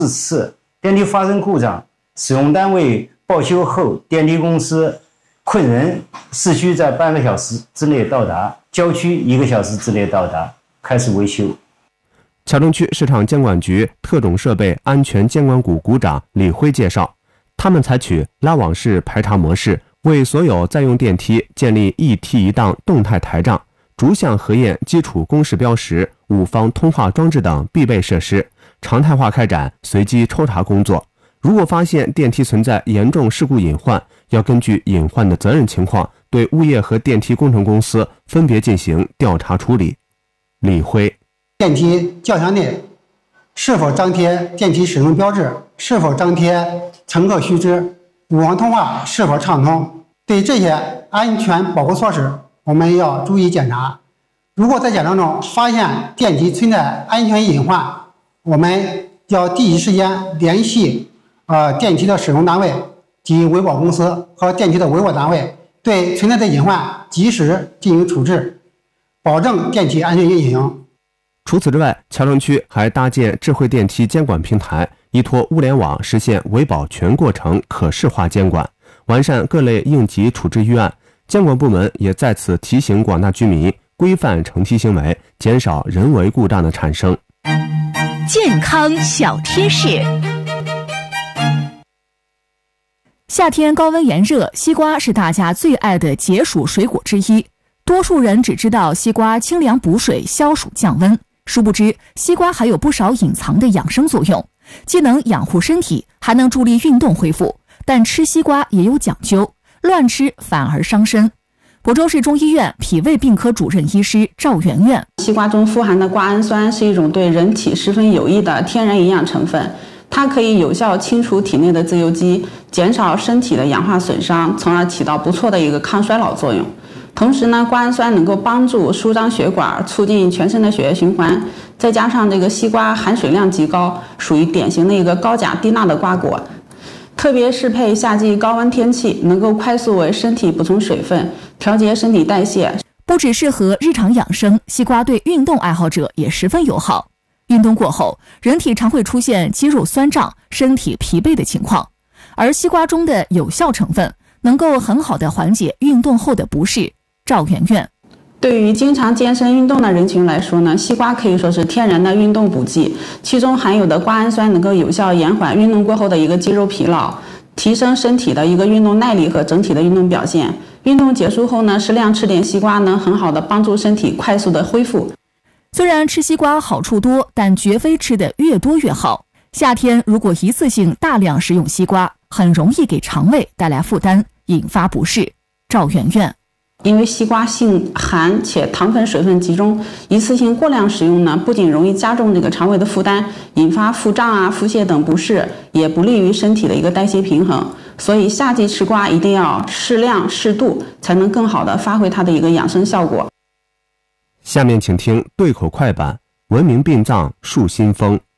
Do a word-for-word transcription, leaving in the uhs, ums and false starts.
四次电梯发生故障，使用单位报修后，电梯公司困人，市区在半个小时之内到达，郊区一个小时之内到达，开始维修。 桥东区市场监管局特种设备安全监管股股长李辉介绍，他们采取拉网式排查模式，为所有在用电梯建立一梯一档动态台账，逐项核验基础公示标识、五方通话装置等必备设施，常态化开展随机抽查工作。如果发现电梯存在严重事故隐患，要根据隐患的责任情况，对物业和电梯工程公司分别进行调查处理。李辉， 电梯轿厢内是否张贴电梯使用标志，是否张贴乘客须知，五方通话是否畅通，对这些安全保护措施我们要注意检查。如果在检查中发现电梯存在安全隐患，我们要第一时间联系呃电梯的使用单位及维保公司和电梯的维保单位，对存在的隐患及时进行处置，保证电梯安全运行。 除此之外，桥东区还搭建智慧电梯监管平台，依托物联网实现维保全过程可视化监管，完善各类应急处置预案。监管部门也在此提醒广大居民规范乘梯行为，减少人为故障的产生。 健康小贴士。夏天高温炎热，西瓜是大家最爱的解暑水果之一。多数人只知道西瓜清凉补水、消暑降温，殊不知西瓜还有不少隐藏的养生作用，既能养护身体，还能助力运动恢复。但吃西瓜也有讲究，乱吃反而伤身。亳州市中医院脾胃病科主任医师赵媛媛， 西瓜中富含的瓜氨酸是一种对人体十分有益的天然营养成分，它可以有效清除体内的自由基，减少身体的氧化损伤，从而起到不错的一个抗衰老作用。同时呢，瓜氨酸能够帮助舒张血管，促进全身的血液循环，再加上这个西瓜含水量极高，属于典型的一个高钾低钠的瓜果，特别适配夏季高温天气，能够快速为身体补充水分，调节身体代谢。 不只适合日常养生，西瓜对运动爱好者也十分友好。运动过后，人体常会出现肌肉酸胀、身体疲惫的情况，而西瓜中的有效成分能够很好的缓解运动后的不适。赵媛媛， 对于经常健身运动的人群来说呢，西瓜可以说是天然的运动补剂，其中含有的瓜氨酸能够有效延缓运动过后的一个肌肉疲劳，提升身体的一个运动耐力和整体的运动表现。运动结束后呢，适量吃点西瓜能很好的帮助身体快速的恢复。 虽然吃西瓜好处多，但绝非吃的越多越好。夏天如果一次性大量食用西瓜，很容易给肠胃带来负担，引发不适。赵媛媛， 因为西瓜性寒且糖分水分集中，一次性过量食用呢，不仅容易加重这个肠胃的负担，引发腹胀啊、腹泻等不适，也不利于身体的一个代谢平衡。所以夏季吃瓜一定要适量适度，才能更好的发挥它的一个养生效果。 下面请听对口快板：文明殡葬树新风。